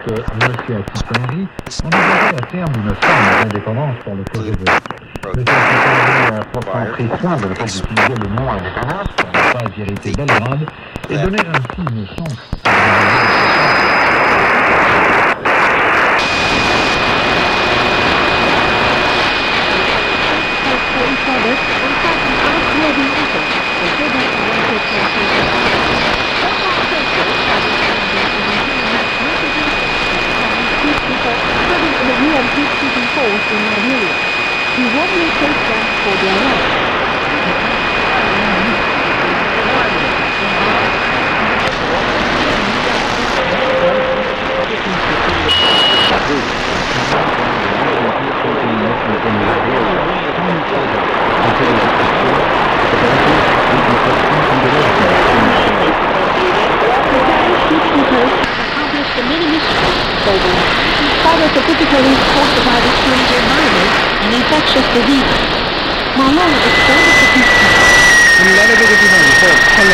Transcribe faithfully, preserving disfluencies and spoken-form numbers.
que M. Akitondi envisageait à terme une forme d'indépendance pour le Kosovo. M. Akitondi a pourtant pris soin de ne pas utiliser le mot indépendance pour ne pas irriter Belgrade et donner ainsi une chance à He warmly thanked them for their help. Accomplished the many missions program, in spite of the difficulties caused by the strange environment and infectious diseases. Malone expanded the peace.